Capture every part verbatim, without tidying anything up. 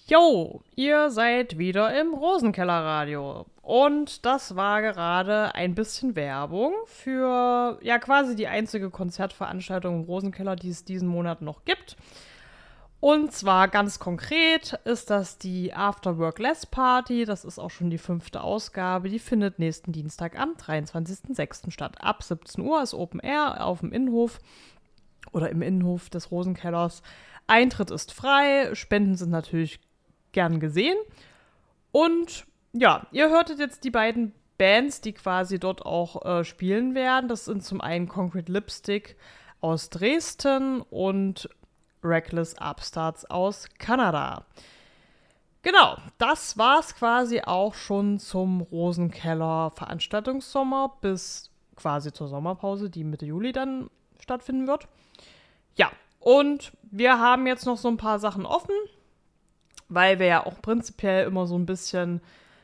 Jo, ihr seid wieder im Rosenkeller-Radio. Und das war gerade ein bisschen Werbung für ja quasi die einzige Konzertveranstaltung im Rosenkeller, die es diesen Monat noch gibt. Und zwar ganz konkret ist das die After Work Less Party. Das ist auch schon die fünfte Ausgabe. Die findet nächsten Dienstag am dreiundzwanzigsten sechsten statt. Ab siebzehn Uhr ist Open Air auf dem Innenhof oder im Innenhof des Rosenkellers. Eintritt ist frei, Spenden sind natürlich gern gesehen. Und ja, ihr hörtet jetzt die beiden Bands, die quasi dort auch äh, spielen werden. Das sind zum einen Concrete Lipstick aus Dresden und Reckless Upstarts aus Kanada. Genau, das war's quasi auch schon zum Rosenkeller Veranstaltungssommer bis quasi zur Sommerpause, die Mitte Juli dann stattfinden wird. Ja, und wir haben jetzt noch so ein paar Sachen offen, weil wir ja auch prinzipiell immer so ein bisschen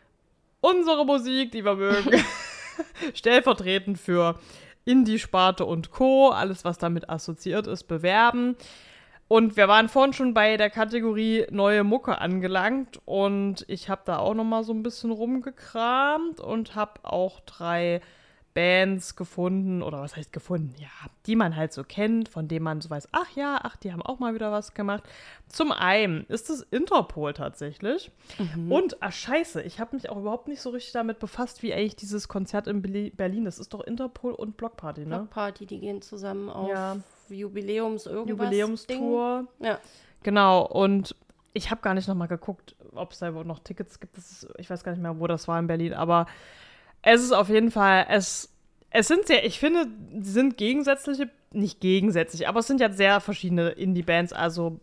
unsere Musik, die wir mögen, stellvertretend für Indie-Sparte und Co., alles, was damit assoziiert ist, bewerben. Und wir waren vorhin schon bei der Kategorie neue Mucke angelangt und ich habe da auch noch mal so ein bisschen rumgekramt und habe auch drei Bands gefunden, oder was heißt gefunden, ja, die man halt so kennt, von denen man so weiß, ach ja, ach, die haben auch mal wieder was gemacht. Zum einen ist es Interpol tatsächlich. Mhm. Und, ach scheiße, ich habe mich auch überhaupt nicht so richtig damit befasst, wie eigentlich dieses Konzert in Berlin, das ist doch Interpol und Blockparty, ne? Blockparty, die gehen zusammen auf ja. Jubiläums irgendwas Jubiläumstour. Ding. Ja. Genau, und ich habe gar nicht nochmal geguckt, ob es da überhaupt noch Tickets gibt. Das ist, ich weiß gar nicht mehr, wo das war in Berlin, aber es ist auf jeden Fall, es, es sind sehr, ich finde, sie sind gegensätzliche, nicht gegensätzlich, aber es sind ja sehr verschiedene Indie-Bands, also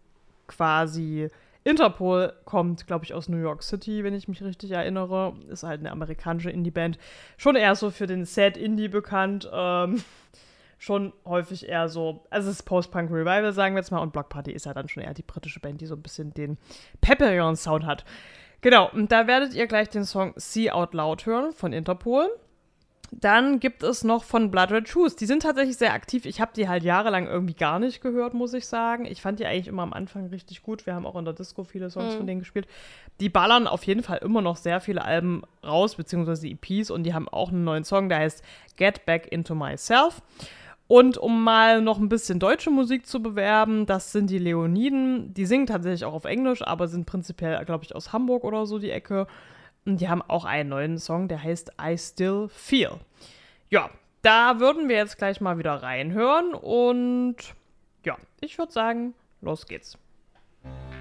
quasi Interpol kommt, glaube ich, aus New York City, wenn ich mich richtig erinnere, ist halt eine amerikanische Indie-Band, schon eher so für den Sad Indie bekannt, ähm, schon häufig eher so, also es ist Post-Punk-Revival, sagen wir jetzt mal, und Blockparty ist ja dann schon eher die britische Band, die so ein bisschen den Papillon-Sound hat. Genau, und da werdet ihr gleich den Song See Out Loud hören von Interpol. Dann gibt es noch von Blood Red Shoes. Die sind tatsächlich sehr aktiv. Ich habe die halt jahrelang irgendwie gar nicht gehört, muss ich sagen. Ich fand die eigentlich immer am Anfang richtig gut. Wir haben auch in der Disco viele Songs mhm. von denen gespielt. Die ballern auf jeden Fall immer noch sehr viele Alben raus, beziehungsweise E Ps. Und die haben auch einen neuen Song, der heißt Get Back Into Myself. Und um mal noch ein bisschen deutsche Musik zu bewerben, das sind die Leoniden. Die singen tatsächlich auch auf Englisch, aber sind prinzipiell, glaube ich, aus Hamburg oder so die Ecke. Und die haben auch einen neuen Song, der heißt I Still Feel. Ja, da würden wir jetzt gleich mal wieder reinhören. Und ja, ich würde sagen, los geht's.